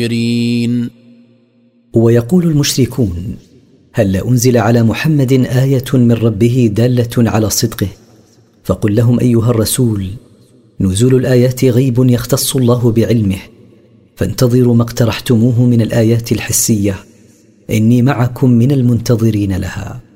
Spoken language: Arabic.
ويقول المشركون: هل أنزل على محمد آية من ربه دالة على صدقه؟ فقل لهم أيها الرسول: نزول الآيات غيب يختص الله بعلمه، فانتظروا ما اقترحتموه من الآيات الحسية، إني معكم من المنتظرين لها.